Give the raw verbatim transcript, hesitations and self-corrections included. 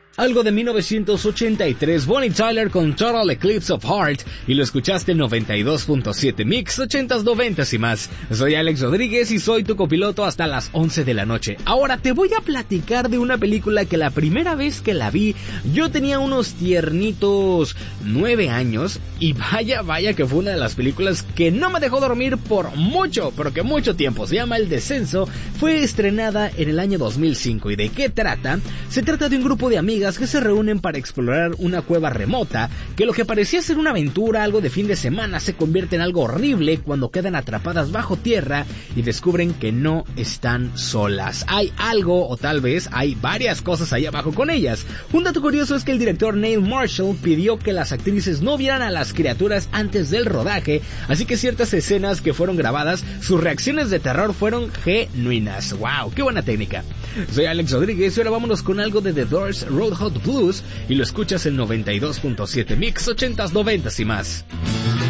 Algo de mil novecientos ochenta y tres, Bonnie Tyler con Total Eclipse of Heart, y lo escuchaste en noventa y dos punto siete Mix, ochentas, noventas y más. Soy Alex Rodríguez y soy tu copiloto hasta las once de la noche. Ahora te voy a platicar de una película que la primera vez que la vi, yo tenía unos tiernitos nueve años, y vaya, vaya que fue una de las películas que no me dejó dormir por mucho, pero que mucho tiempo. Se llama El Descenso, fue estrenada en el año dos mil cinco. ¿Y de qué trata? Se trata de un grupo de amigas que se reúnen para explorar una cueva remota, que lo que parecía ser una aventura, algo de fin de semana, se convierte en algo horrible cuando quedan atrapadas bajo tierra y descubren que no están solas. Hay algo, o tal vez hay varias cosas ahí abajo con ellas. Un dato curioso es que el director Neil Marshall pidió que las actrices no vieran a las criaturas antes del rodaje, así que ciertas escenas que fueron grabadas, sus reacciones de terror fueron genuinas. ¡Wow! ¡Qué buena técnica! Soy Alex Rodríguez y ahora vámonos con algo de The Doors, Road Hot Blues, y lo escuchas en noventa y dos punto siete Mix, ochentas, noventas y más.